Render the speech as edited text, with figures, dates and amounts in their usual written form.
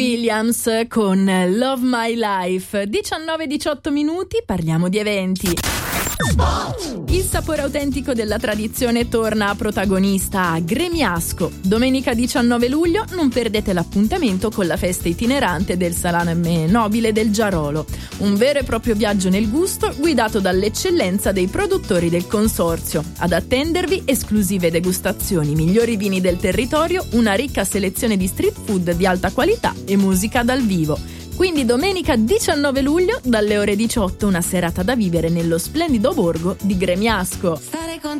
Williams con Love My Life. 19-18 minuti, parliamo di eventi. Il sapore autentico della tradizione torna protagonista a Gremiasco. Domenica 19 luglio non perdete l'appuntamento con la festa itinerante del salame nobile del Giarolo. Un vero e proprio viaggio nel gusto guidato dall'eccellenza dei produttori del consorzio. Ad attendervi esclusive degustazioni, migliori vini del territorio, una ricca selezione di street food di alta qualità e musica dal vivo. Quindi domenica 19 luglio dalle ore 18 una serata da vivere nello splendido borgo di Gremiasco.